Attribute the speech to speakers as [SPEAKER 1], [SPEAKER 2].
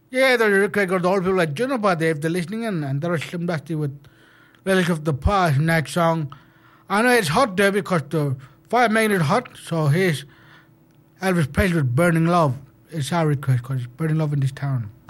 [SPEAKER 1] Yeah, there's a record of the old people like Juniper, if they're listening in, and there's Slim Dusty with Relic of the Past, next song. I know it's hot there because the fire made it hot, so here's Elvis Presley with Burning Love. It's our request because it's burning love in this town.